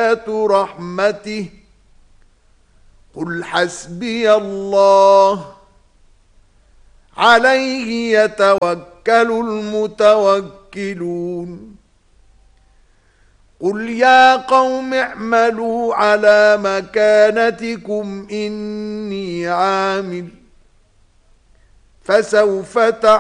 بذات رحمته قل حسبي الله عليه يتوكل المتوكلون قل يا قوم اعملوا على مكانتكم إني عامل فسوف تعلمون